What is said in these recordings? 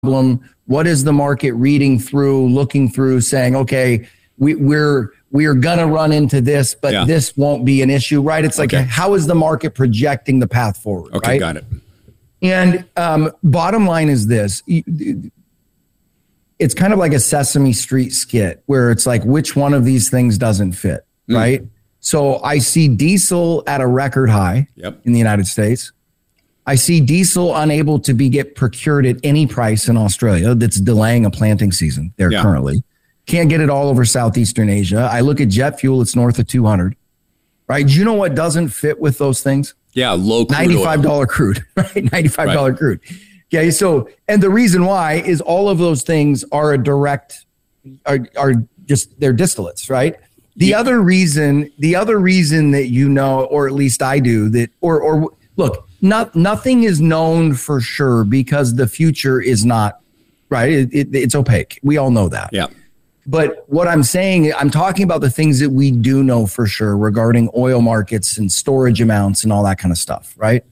problem? What is the market reading through, looking through, saying, okay, we're going to run into this, but this won't be an issue, right? It's like, how is the market projecting the path forward? Okay, right? got it. And bottom line is this. It's kind of like a Sesame Street skit where it's like, which one of these things doesn't fit, right? So I see diesel at a record high in the United States. I see diesel unable to get procured at any price in Australia. That's delaying a planting season there currently. Can't get it all over Southeastern Asia. I look at jet fuel, it's north of 200, right? Do you know what doesn't fit with those things? Yeah, low crude $95 oil. crude, right? $95 crude. Okay, so, and the reason why is all of those things are they're distillates, right? The other reason that you know, or at least I do, that, or look, nothing is known for sure because the future is not, right? It's opaque. We all know that. Yeah. But what I'm saying, I'm talking about the things that we do know for sure regarding oil markets and storage amounts and all that kind of stuff, right?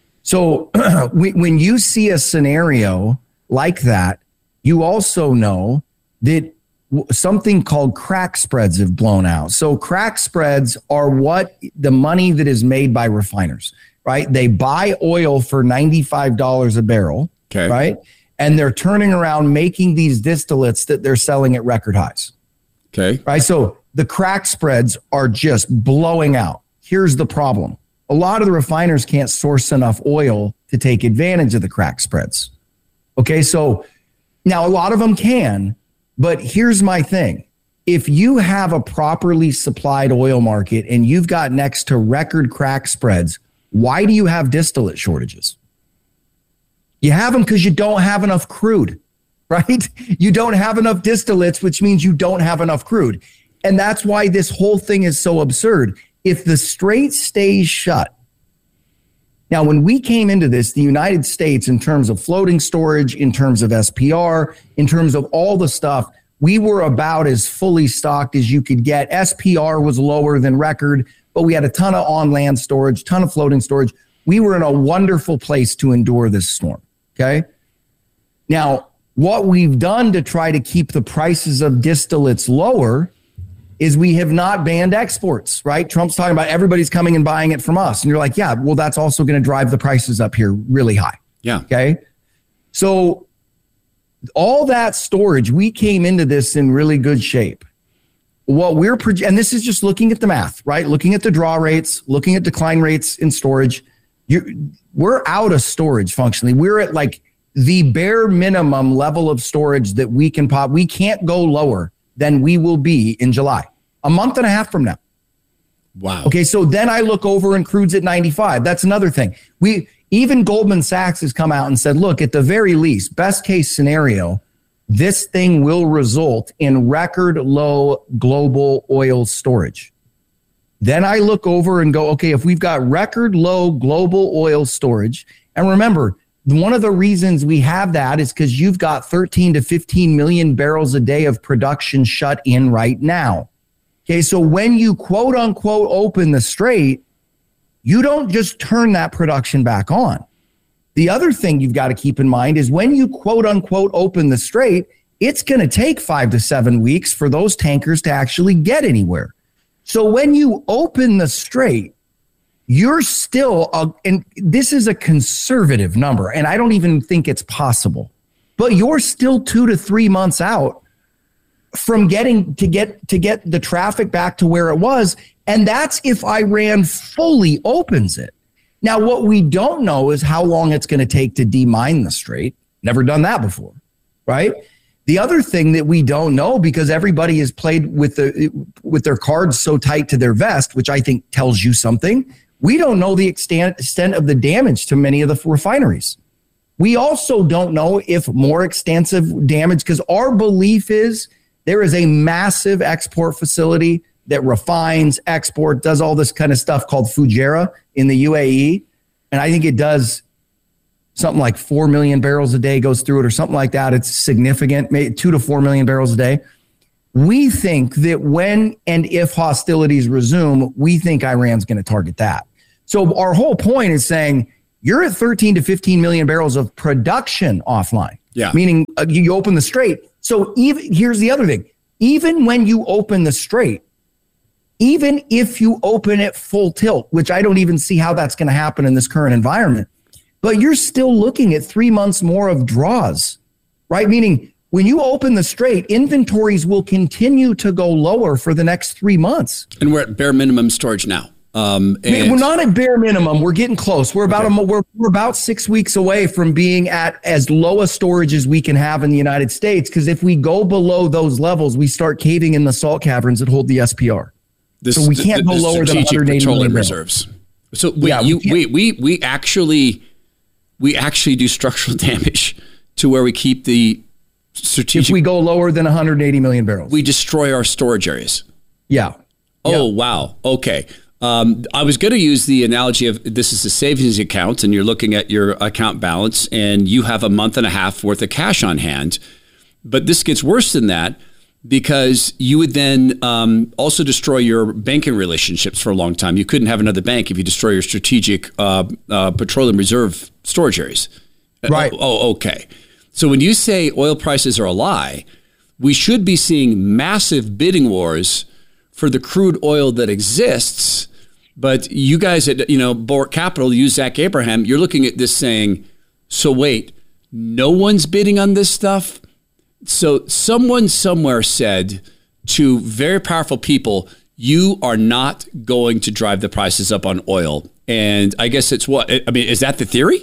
So when you see a scenario like that, you also know that something called crack spreads have blown out. So crack spreads are what the money that is made by refiners, right? They buy oil for $95 a barrel, right? And they're turning around making these distillates that they're selling at record highs. Okay. Right. So the crack spreads are just blowing out. Here's the problem. A lot of the refiners can't source enough oil to take advantage of the crack spreads. Okay. So now a lot of them can, but here's my thing. If you have a properly supplied oil market and you've got next to record crack spreads, why do you have distillate shortages? You have them because you don't have enough crude, right? You don't have enough distillates, which means you don't have enough crude. And that's why this whole thing is so absurd. If the strait stays shut. Now, when we came into this, the United States, in terms of floating storage, in terms of SPR, in terms of all the stuff, we were about as fully stocked as you could get. SPR was lower than record, but we had a ton of on-land storage, ton of floating storage. We were in a wonderful place to endure this storm. Okay. Now, what we've done to try to keep the prices of distillates lower is we have not banned exports, right? Trump's talking about everybody's coming and buying it from us. And you're like, yeah, well, that's also going to drive the prices up here really high. Yeah. Okay. So all that storage, we came into this in really good shape. What we're and this is just looking at the math, right? Looking at the draw rates, looking at decline rates in storage. We're out of storage functionally. We're at like the bare minimum level of storage that we can pop. We can't go lower than we will be in July, a month and a half from now. Wow. Okay, so then I look over and crude's at 95. That's another thing. Even Goldman Sachs has come out and said, look, at the very least, best case scenario, this thing will result in record low global oil storage. Then I look over and go, okay, if we've got record low global oil storage, and remember, one of the reasons we have that is because you've got 13 to 15 million barrels a day of production shut in right now. Okay, so when you quote unquote open the strait, you don't just turn that production back on. The other thing you've got to keep in mind is when you quote unquote open the strait, it's going to take 5 to 7 weeks for those tankers to actually get anywhere. So when you open the strait, you're still, and this is a conservative number, and I don't even think it's possible, but you're still 2 to 3 months out from getting to get the traffic back to where it was. And that's if Iran fully opens it. Now, what we don't know is how long it's going to take to demine the strait. Never done that before, right? The other thing that we don't know, because everybody has played with their cards so tight to their vest, which I think tells you something, we don't know the extent of the damage to many of the refineries. We also don't know if more extensive damage, because our belief is there is a massive export facility that refines, does all this kind of stuff called Fujairah in the UAE. And I think it does something like 4 million barrels a day goes through it or something like that. It's significant, maybe 2 to 4 million barrels a day. We think that when and if hostilities resume, we think Iran's going to target that. So our whole point is saying you're at 13 to 15 million barrels of production offline. Yeah. Meaning you open the Strait. So even here's the other thing. Even when you open the Strait, even if you open it full tilt, which I don't even see how that's going to happen in this current environment, but you're still looking at 3 months more of draws, right? Meaning when you open the Strait, inventories will continue to go lower for the next 3 months. And we're at bare minimum storage now. We're not at bare minimum. We're getting close. We're about we're about 6 weeks away from being at as low a storage as we can have in the United States. Because if we go below those levels, we start caving in the salt caverns that hold the SPR. So we can't go lower than 180 million reserves. So we actually do structural damage to where we keep the strategic. If we go lower than 180 million barrels, we destroy our storage areas. Yeah. Oh, wow. Okay. I was going to use the analogy of this is a savings account and you're looking at your account balance and you have a month and a half worth of cash on hand. But this gets worse than that because you would then also destroy your banking relationships for a long time. You couldn't have another bank if you destroy your strategic petroleum reserve storage areas. Right. Okay. So when you say oil prices are a lie, we should be seeing massive bidding wars for the crude oil that exists. But you guys at Bort Capital, you Zach Abraham, you're looking at this saying, so wait, no one's bidding on this stuff? So someone somewhere said to very powerful people, you are not going to drive the prices up on oil. And I guess it's what? I mean, is that the theory?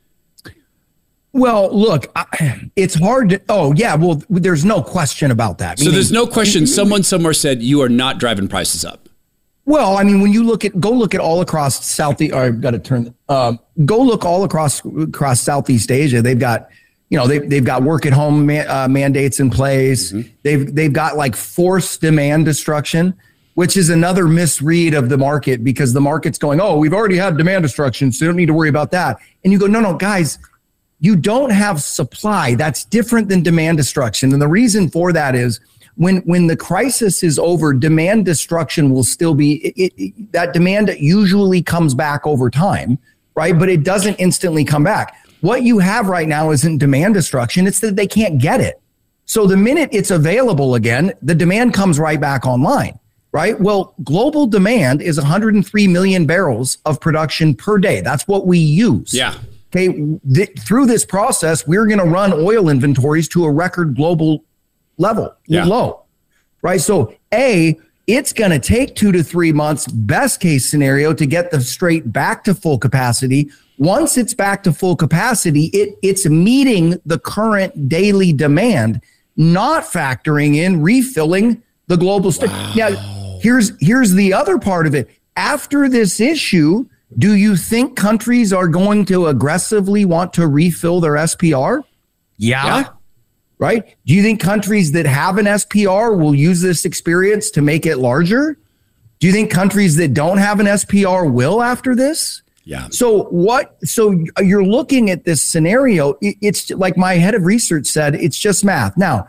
Well, look, it's hard to. Oh, yeah. Well, there's no question about that. So there's no question. Someone somewhere said you are not driving prices up. Well, I mean, when you go look at all across Southeast. I've got to turn. Go look all across Southeast Asia. They've got, they've got work at home mandates in place. Mm-hmm. They've got like forced demand destruction, which is another misread of the market because the market's going, oh, we've already had demand destruction, so you don't need to worry about that. And you go, no, guys. You don't have supply. That's different than demand destruction. And the reason for that is when the crisis is over, demand destruction will still be, that demand usually comes back over time, right? But it doesn't instantly come back. What you have right now isn't demand destruction. It's that they can't get it. So the minute it's available again, the demand comes right back online, right? Well, global demand is 103 million barrels of production per day. That's what we use. Yeah. Okay, through this process, we're going to run oil inventories to a record global level, low, right? So it's going to take 2 to 3 months, best case scenario, to get the Strait back to full capacity. Once it's back to full capacity, it's meeting the current daily demand, not factoring in refilling the global state. Wow. Now, here's the other part of it. After this issue, do you think countries are going to aggressively want to refill their SPR? Yeah. Right? Do you think countries that have an SPR will use this experience to make it larger? Do you think countries that don't have an SPR will after this? Yeah. So you're looking at this scenario. It's like my head of research said, it's just math. Now,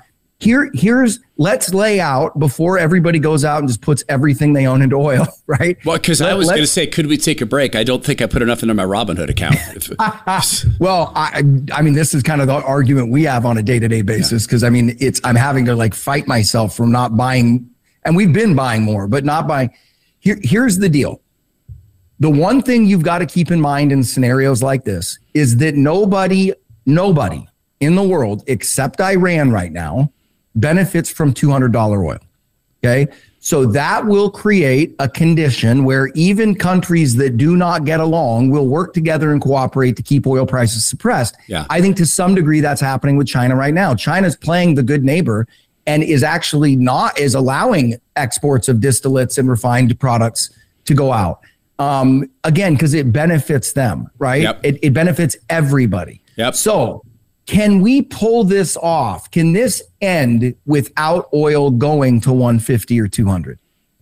let's lay out before everybody goes out and just puts everything they own into oil, right? Well, because I was going to say, could we take a break? I don't think I put enough into my Robinhood account. Well, I mean, this is kind of the argument we have on a day-to-day basis because, I mean, I'm having to like fight myself from not buying, and we've been buying more, but not buying. Here's the deal. The one thing you've got to keep in mind in scenarios like this is that nobody in the world except Iran right now benefits from $200 oil. Okay. So that will create a condition where even countries that do not get along will work together and cooperate to keep oil prices suppressed. Yeah. I think to some degree that's happening with China right now. China's playing the good neighbor and is allowing exports of distillates and refined products to go out. Again, because it benefits them, right? Yep. It benefits everybody. Yep. So can we pull this off? Can this end without oil going to 150 or 200?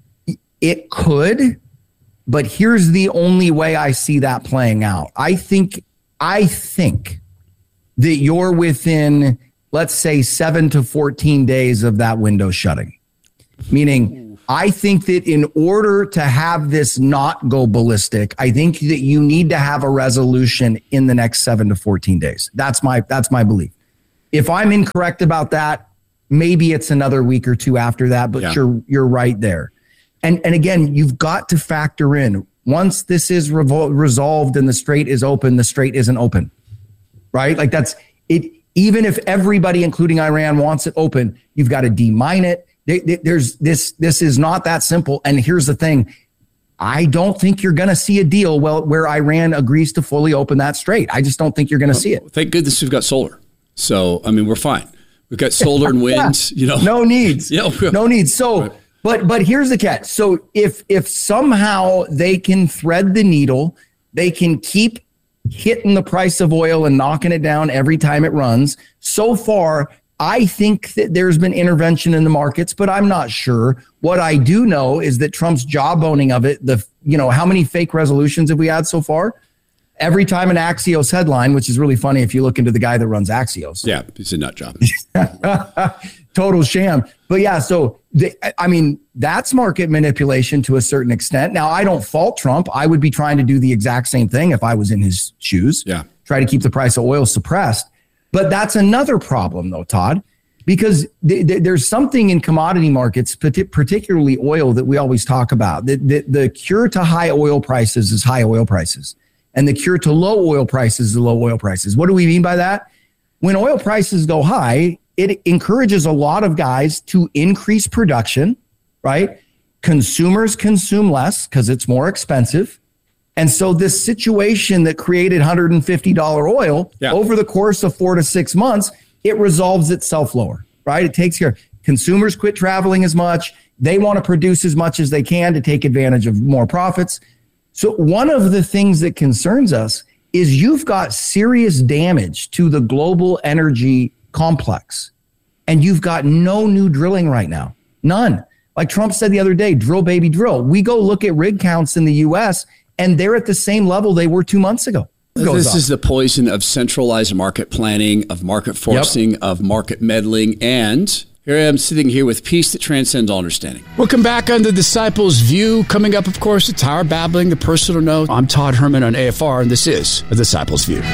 It could, but here's the only way I see that playing out. I think that you're within, let's say, 7 to 14 days of that window shutting. Meaning, I think that in order to have this not go ballistic, I think that you need to have a resolution in the next 7 to 14 days. That's my belief. if I'm incorrect about that, maybe it's another week or two after that, but you're right there. And again, you've got to factor in, once this is resolved and the strait is open, the strait isn't open, right? Like that's it. Even if everybody, including Iran, wants it open, you've got to demine it. There's this is not that simple. And here's the thing. I don't think you're going to see a deal where Iran agrees to fully open that strait. I just don't think you're going to see it. Thank goodness we've got solar. So, I mean, we're fine. We've got solar and wind, No needs. No needs. So, but here's the catch. So if somehow they can thread the needle, they can keep hitting the price of oil and knocking it down every time it runs. So far, I think that there's been intervention in the markets, but I'm not sure. What I do know is that Trump's jawboning of it, how many fake resolutions have we had so far? Every time an Axios headline, which is really funny if you look into the guy that runs Axios. Yeah, he's a nut job. Total sham. But yeah, so that's market manipulation to a certain extent. Now, I don't fault Trump. I would be trying to do the exact same thing if I was in his shoes. Yeah. Try to keep the price of oil suppressed. But that's another problem, though, Todd, because there's something in commodity markets, particularly oil, that we always talk about. The cure to high oil prices is high oil prices, and the cure to low oil prices is low oil prices. What do we mean by that? When oil prices go high, it encourages a lot of guys to increase production, right? Consumers consume less because it's more expensive. And so this situation that created $150 oil over the course of 4 to 6 months, it resolves itself lower, right? It takes care. Consumers quit traveling as much. They want to produce as much as they can to take advantage of more profits. So one of the things that concerns us is you've got serious damage to the global energy complex, and you've got no new drilling right now. None. Like Trump said the other day, drill, baby, drill. We go look at rig counts in the U.S., and they're at the same level they were 2 months ago. This is the poison of centralized market planning, of market forcing, of market meddling. And here I am sitting here with peace that transcends all understanding. Welcome back on The Disciples View. Coming up, of course, the Tower Babbling, the Personal Note. I'm Todd Herman on AFR, and this is The Disciples View.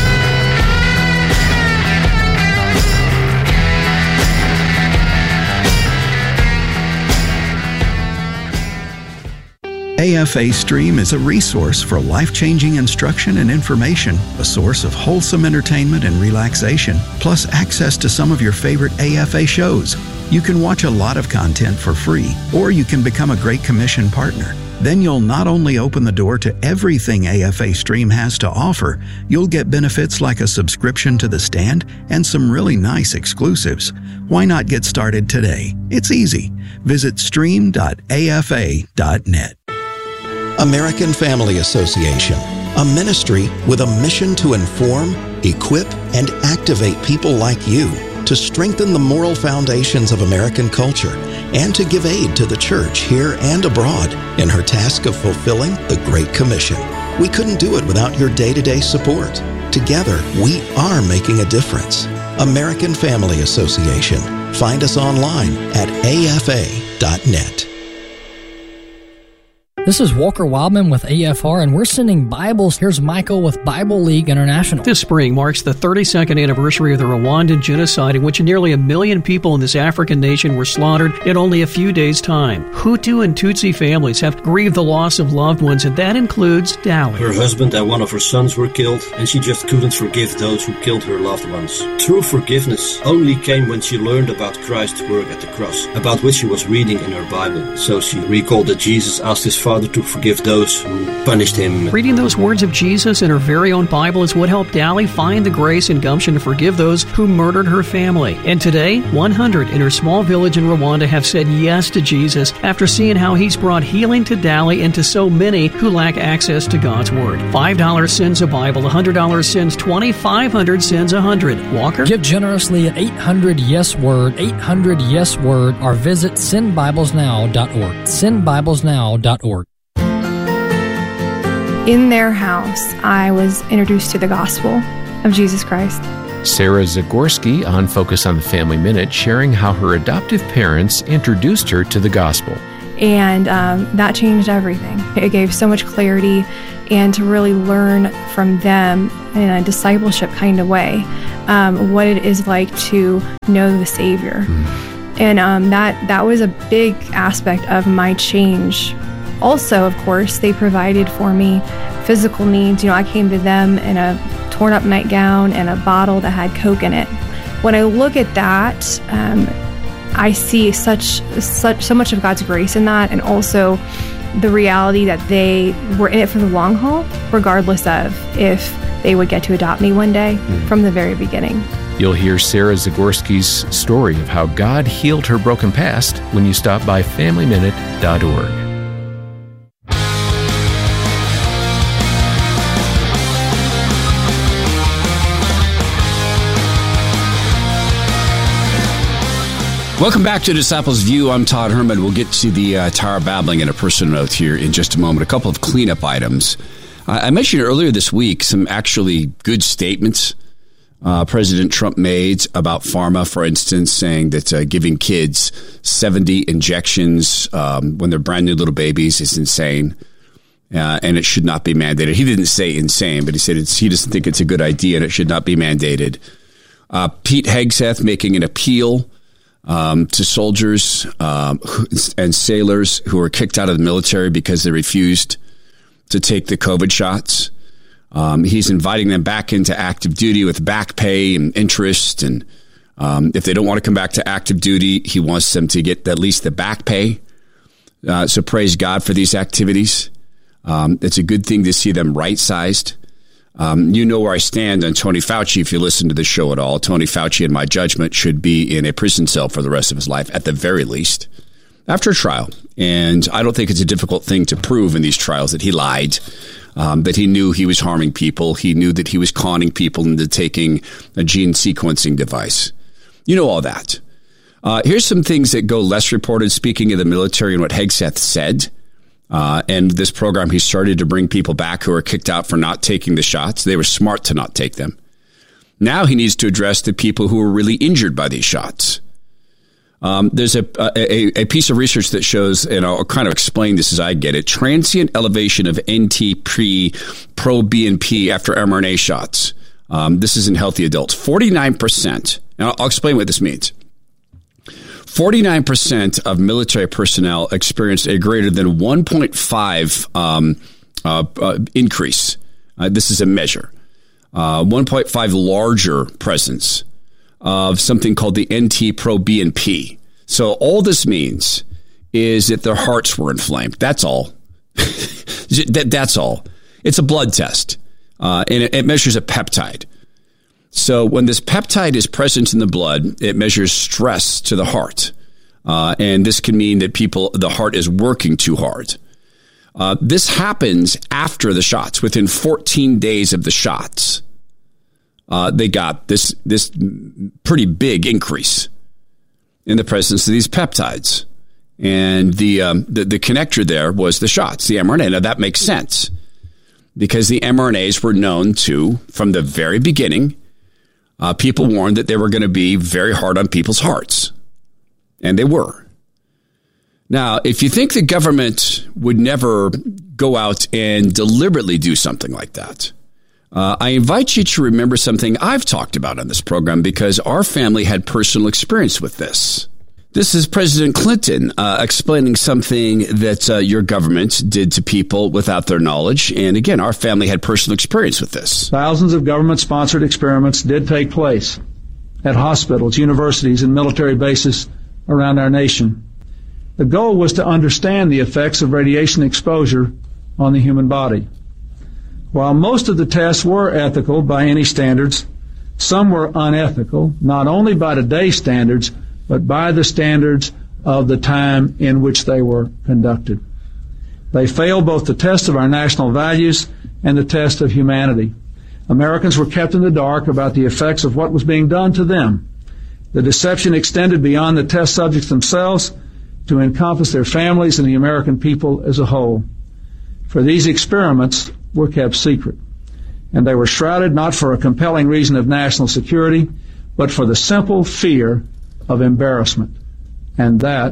AFA Stream is a resource for life-changing instruction and information, a source of wholesome entertainment and relaxation, plus access to some of your favorite AFA shows. You can watch a lot of content for free, or you can become a Great Commission partner. Then you'll not only open the door to everything AFA Stream has to offer, you'll get benefits like a subscription to The Stand and some really nice exclusives. Why not get started today? It's easy. Visit stream.afa.net. American Family Association, a ministry with a mission to inform, equip, and activate people like you to strengthen the moral foundations of American culture and to give aid to the church here and abroad in her task of fulfilling the Great Commission. We couldn't do it without your day-to-day support. Together, we are making a difference. American Family Association. Find us online at afa.net. This is Walker Wildman with AFR, and we're sending Bibles. Here's Michael with Bible League International. This spring marks the 32nd anniversary of the Rwandan genocide, in which nearly 1 million people in this African nation were slaughtered in only a few days' time. Hutu and Tutsi families have grieved the loss of loved ones, and that includes Dali. Her husband and one of her sons were killed, and she just couldn't forgive those who killed her loved ones. True forgiveness only came when she learned about Christ's work at the cross, about which she was reading in her Bible. So she recalled that Jesus asked his Father to forgive those who punished him. Reading those words of Jesus in her very own Bible is what helped Dali find the grace and gumption to forgive those who murdered her family. And today, 100 in her small village in Rwanda have said yes to Jesus after seeing how he's brought healing to Dali and to so many who lack access to God's Word. $5 sends a Bible, $100 sends 20, $500 sends 100. Walker? Give generously at 800-YES-WORD, 800-YES-WORD, or visit sendbiblesnow.org. Sendbiblesnow.org. In their house, I was introduced to the gospel of Jesus Christ. Sarah Zagorski on Focus on the Family Minute, sharing how her adoptive parents introduced her to the gospel. And that changed everything. It gave so much clarity, and to really learn from them in a discipleship kind of way what it is like to know the Savior. And that was a big aspect of my change. Also, of course, they provided for me physical needs. I came to them in a torn up nightgown and a bottle that had Coke in it. When I look at that, I see so much of God's grace in that, and also the reality that they were in it for the long haul, regardless of if they would get to adopt me one day from the very beginning. You'll hear Sarah Zagorski's story of how God healed her broken past when you stop by FamilyMinute.org. Welcome back to Disciples View. I'm Todd Herman. We'll get to the Tower Babbling and a personal note here in just a moment. A couple of cleanup items. I mentioned earlier this week some actually good statements President Trump made about pharma, for instance, saying that giving kids 70 injections when they're brand new little babies is insane, and it should not be mandated. He didn't say insane, but he said he doesn't think it's a good idea and it should not be mandated. Pete Hegseth making an appeal to soldiers and sailors who were kicked out of the military because they refused to take the COVID shots. He's inviting them back into active duty with back pay and interest. And if they don't want to come back to active duty, he wants them to get at least the back pay. So praise God for these activities. It's a good thing to see them right-sized. You know where I stand on Tony Fauci if you listen to the show at all. Tony Fauci, in my judgment, should be in a prison cell for the rest of his life, at the very least, after a trial. And I don't think it's a difficult thing to prove in these trials that he lied, that he knew he was harming people. He knew that he was conning people into taking a gene sequencing device. You know all that. Here's some things that go less reported, speaking of the military and what Hegseth said. And this program, he started to bring people back who were kicked out for not taking the shots. They were smart to not take them. Now he needs to address the people who were really injured by these shots. There's a piece of research that shows, and I'll kind of explain this as I get it, transient elevation of NT-proBNP after mRNA shots. This is in healthy adults. 49%. Now, I'll explain what this means. 49% of military personnel experienced a greater than 1.5 increase. This is a measure. 1.5 larger presence of something called the NT-proBNP. So all this means is that their hearts were inflamed. That's all. That's all. It's a blood test, and it measures a peptide. So when this peptide is present in the blood, it measures stress to the heart. And this can mean that the heart is working too hard. This happens after the shots. Within 14 days of the shots, they got this pretty big increase in the presence of these peptides. And the connector there was the shots, the mRNA. Now, that makes sense because the mRNAs were known to, from the very beginning, people warned that they were going to be very hard on people's hearts. And they were. Now, if you think the government would never go out and deliberately do something like that, I invite you to remember something I've talked about on this program because our family had personal experience with this. This is President Clinton explaining something that your government did to people without their knowledge. And again, our family had personal experience with this. Thousands of government-sponsored experiments did take place at hospitals, universities, and military bases around our nation. The goal was to understand the effects of radiation exposure on the human body. While most of the tests were ethical by any standards, some were unethical, not only by today's standards, but by the standards of the time in which they were conducted. They failed both the test of our national values and the test of humanity. Americans were kept in the dark about the effects of what was being done to them. The deception extended beyond the test subjects themselves to encompass their families and the American people as a whole. For these experiments were kept secret, and they were shrouded not for a compelling reason of national security, but for the simple fear of embarrassment. And that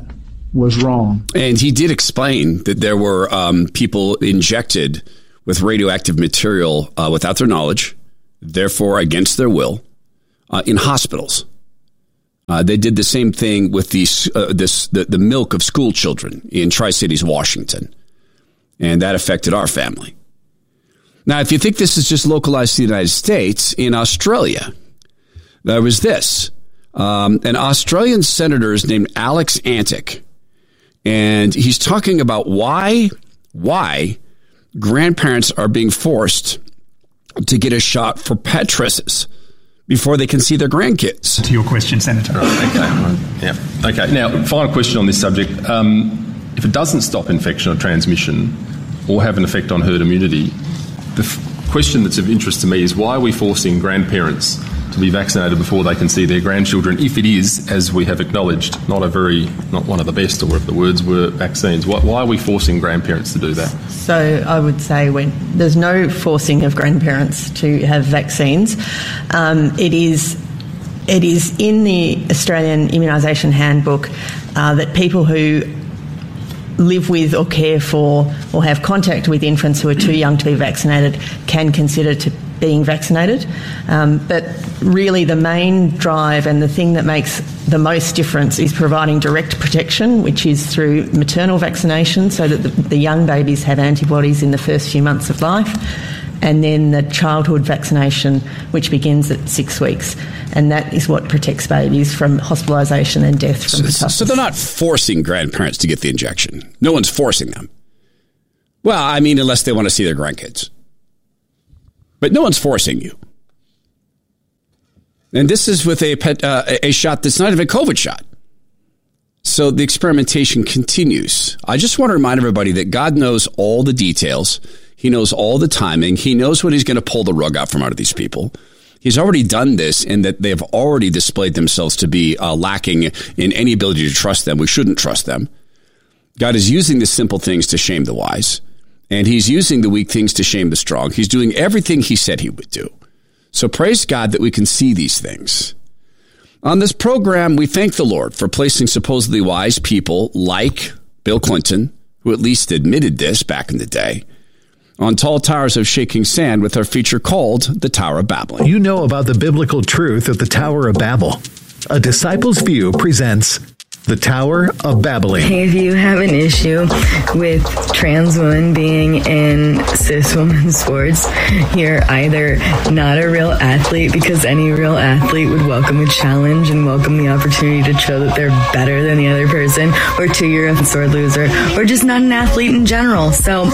was wrong. And he did explain that there were people injected with radioactive material without their knowledge, therefore against their will, in hospitals. They did the same thing with the milk of school children in Tri-Cities, Washington. And that affected our family. Now, if you think this is just localized to the United States, in Australia, there was this. An Australian senator is named Alex Antic. And he's talking about why grandparents are being forced to get a shot for Petrus's before they can see their grandkids. To your question, Senator. Okay. Now, final question on this subject. If it doesn't stop infection or transmission or have an effect on herd immunity, the question that's of interest to me is why are we forcing grandparents to be vaccinated before they can see their grandchildren, if it is, as we have acknowledged, not one of the best, or if the words were vaccines? Why are we forcing grandparents to do that? So I would say there's no forcing of grandparents to have vaccines. It is in the Australian Immunisation Handbook that people who live with or care for or have contact with infants who are too young to be vaccinated can consider to being vaccinated. But really the main drive and the thing that makes the most difference is providing direct protection, which is through maternal vaccination so that the young babies have antibodies in the first few months of life, and then the childhood vaccination, which begins at 6 weeks. And that is what protects babies from hospitalisation and death from pertussis. So they're not forcing grandparents to get the injection. No one's forcing them. Well, I mean, unless they want to see their grandkids. But no one's forcing you. And this is with a shot that's not even a COVID shot. So the experimentation continues. I just want to remind everybody that God knows all the details. He knows all the timing. He knows when he's going to pull the rug out from under these people. He's already done this in that they have already displayed themselves to be lacking in any ability to trust them. We shouldn't trust them. God is using the simple things to shame the wise. And he's using the weak things to shame the strong. He's doing everything he said he would do. So praise God that we can see these things. On this program, we thank the Lord for placing supposedly wise people like Bill Clinton, who at least admitted this back in the day, on tall towers of shaking sand with our feature called The Tower of Babel. You know about the biblical truth of the Tower of Babel. A Disciples View presents The Tower of Babbling. If you have an issue with trans women being in cis women sports, you're either not a real athlete, because any real athlete would welcome a challenge and welcome the opportunity to show that they're better than the other person, or two, you're a sore loser, or just not an athlete in general. So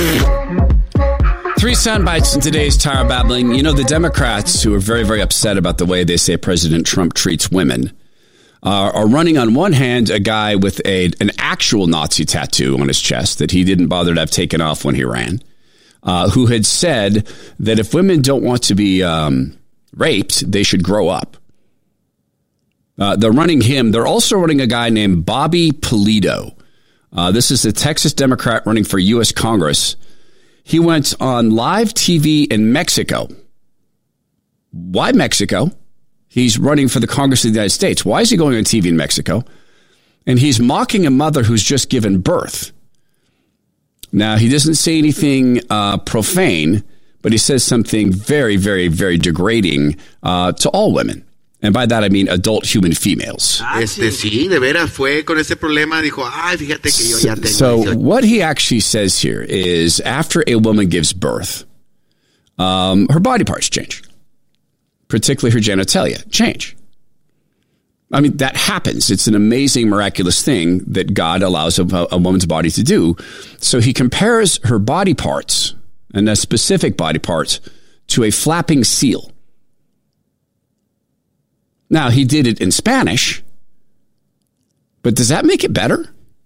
3 sound bites in today's Tower of Babbling. You know, the Democrats, who are very, very upset about the way they say President Trump treats women, are running on one hand a guy with an actual Nazi tattoo on his chest that he didn't bother to have taken off when he ran, who had said that if women don't want to be raped, they should grow up. They're running him. They're also running a guy named Bobby Pulido. This is a Texas Democrat running for U.S. Congress. He went on live TV in Mexico. Why Mexico? He's running for the Congress of the United States. Why is he going on TV in Mexico? And he's mocking a mother who's just given birth. Now, he doesn't say anything profane, but he says something very, very, very degrading to all women. And by that, I mean adult human females. So what he actually says here is after a woman gives birth, her body parts change. Particularly her genitalia, change. I mean, that happens. It's an amazing, miraculous thing that God allows a woman's body to do. So he compares her body parts, and a specific body parts, to a flapping seal. Now, he did it in Spanish, but does that make it better?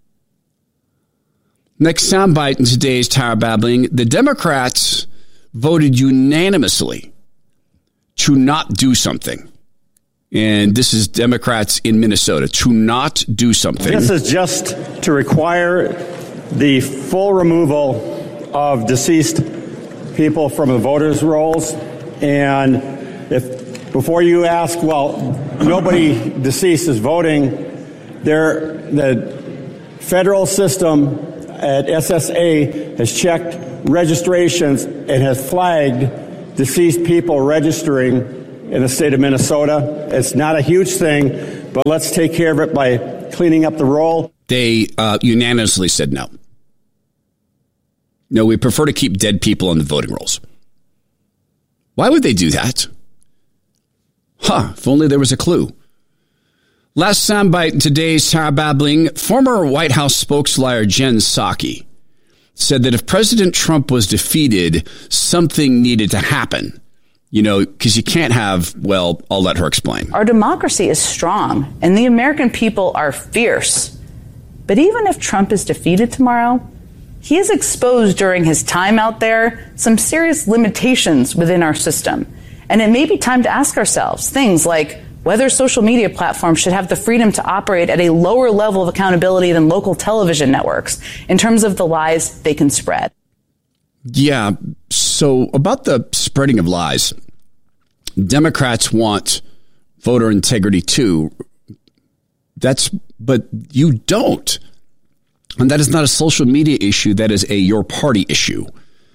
Next soundbite in today's Tower Babbling. The Democrats voted unanimously to not do something. And this is Democrats in Minnesota, to not do something. This is just to require the full removal of deceased people from the voters' rolls. And if before you ask, well, nobody deceased is voting, the federal system at SSA has checked registrations and has flagged deceased people registering in the state of Minnesota. It's not a huge thing, but let's take care of it by cleaning up the roll. They unanimously said no. No, we prefer to keep dead people on the voting rolls. Why would they do that? If only there was a clue. Last soundbite in today's Tara Babbling, former White House spokesliar Jen Psaki said that if President Trump was defeated, something needed to happen. Because you can't have, I'll let her explain. Our democracy is strong and the American people are fierce. But even if Trump is defeated tomorrow, he has exposed during his time out there some serious limitations within our system. And it may be time to ask ourselves things like whether social media platforms should have the freedom to operate at a lower level of accountability than local television networks in terms of the lies they can spread. Yeah, so about the spreading of lies, Democrats want voter integrity too. But you don't. And that is not a social media issue. That is a your party issue.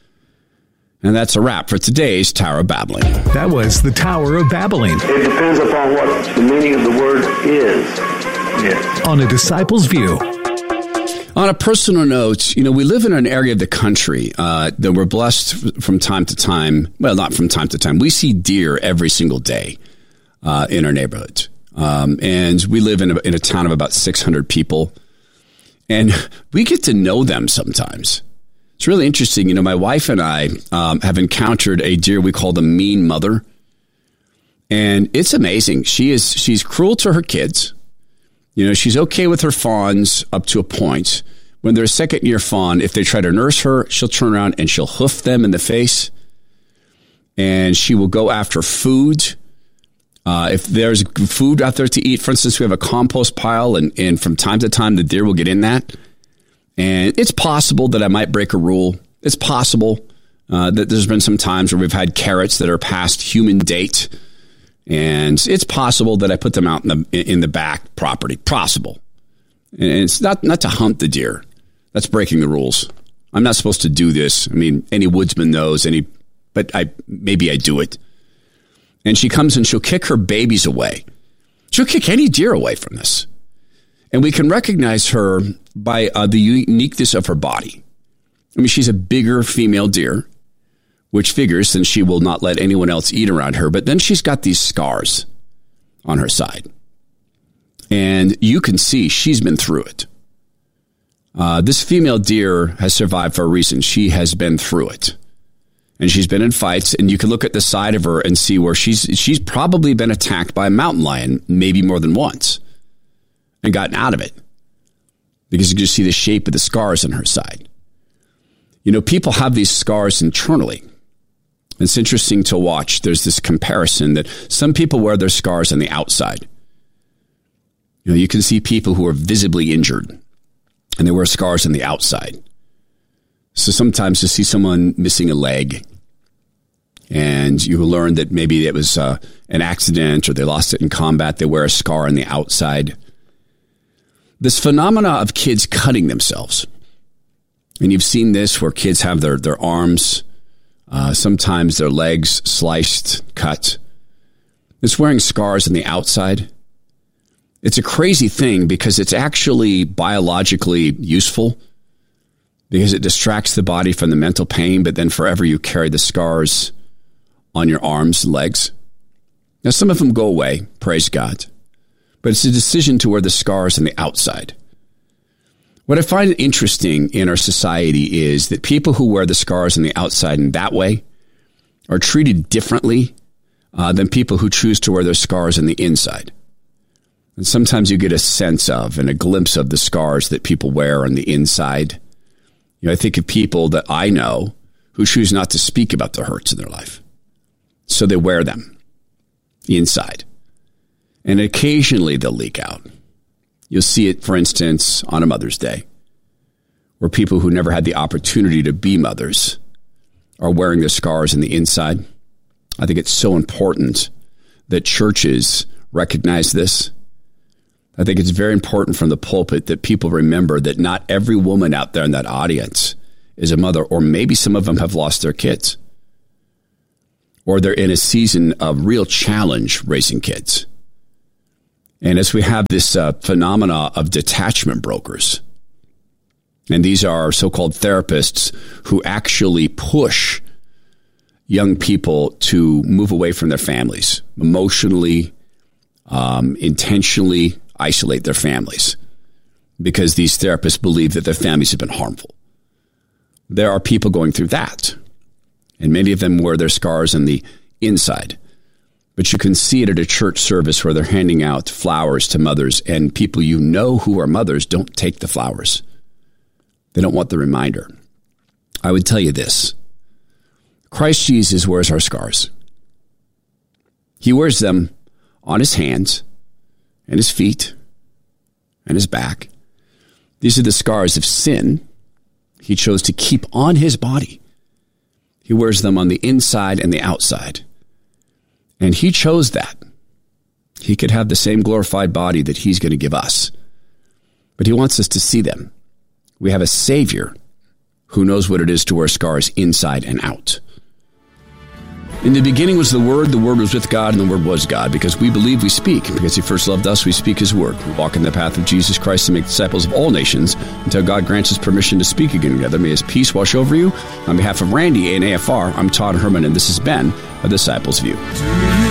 And that's a wrap for today's Tower of Babbling. That was the Tower of Babbling. It depends upon what the meaning of the word is. Yes. On A Disciple's View. On a personal note, we live in an area of the country that we're blessed from time to time. Well, not from time to time. We see deer every single day in our neighborhood. And we live in a town of about 600 people. And we get to know them sometimes. It's really interesting. My wife and I have encountered a deer we call the mean mother. And it's amazing. She's cruel to her kids. She's okay with her fawns up to a point. When they're a second-year fawn, if they try to nurse her, she'll turn around and she'll hoof them in the face. And she will go after food. If there's food out there to eat, for instance, we have a compost pile, and from time to time, the deer will get in that. And it's possible that I might break a rule. It's possible that there's been some times where we've had carrots that are past human date. And it's possible that I put them out in the back property. Possible. And it's not to hunt the deer. That's breaking the rules. I'm not supposed to do this. I mean, any woodsman knows, but maybe I do it. And she comes and she'll kick her babies away. She'll kick any deer away from this. And we can recognize her by the uniqueness of her body. I mean, she's a bigger female deer, which figures since she will not let anyone else eat around her. But then she's got these scars on her side. And you can see she's been through it. This female deer has survived for a reason. She has been through it. And she's been in fights, and you can look at the side of her and see where she's probably been attacked by a mountain lion, maybe more than once, and gotten out of it. Because you can just see the shape of the scars on her side. People have these scars internally. It's interesting to watch. There's this comparison that some people wear their scars on the outside. You can see people who are visibly injured, and they wear scars on the outside. So sometimes you see someone missing a leg, and you learn that maybe it was an accident or they lost it in combat. They wear a scar on the outside. This phenomena of kids cutting themselves. And you've seen this where kids have their arms, sometimes their legs sliced, cut. It's wearing scars on the outside. It's a crazy thing because it's actually biologically useful because it distracts the body from the mental pain, but then forever you carry the scars on your arms and legs. Now, some of them go away, praise God, but it's a decision to wear the scars on the outside. What I find interesting in our society is that people who wear the scars on the outside in that way are treated differently than people who choose to wear their scars on the inside. And sometimes you get a sense of and a glimpse of the scars that people wear on the inside. I think of people that I know who choose not to speak about the hurts in their life. So they wear them inside. And occasionally they'll leak out. You'll see it, for instance, on a Mother's Day, where people who never had the opportunity to be mothers are wearing their scars on the inside. I think it's so important that churches recognize this. I think it's very important from the pulpit that people remember that not every woman out there in that audience is a mother, or maybe some of them have lost their kids, or they're in a season of real challenge raising kids. And as we have this phenomena of detachment brokers, and these are so-called therapists who actually push young people to move away from their families, emotionally, intentionally isolate their families, because these therapists believe that their families have been harmful. There are people going through that, and many of them wear their scars on the inside. But you can see it at a church service where they're handing out flowers to mothers, and people you know who are mothers don't take the flowers. They don't want the reminder. I would tell you this. Christ Jesus wears our scars. He wears them on his hands and his feet and his back. These are the scars of sin he chose to keep on his body. He wears them on the inside and the outside. And he chose that. He could have the same glorified body that he's going to give us. But he wants us to see them. We have a Savior who knows what it is to wear scars inside and out. In the beginning was the Word was with God, and the Word was God. Because we believe, we speak. Because he first loved us, we speak his word. We walk in the path of Jesus Christ and make disciples of all nations until God grants us permission to speak again together. May his peace wash over you. On behalf of Randy and AFR, I'm Todd Herman, and this has been A Disciple's View.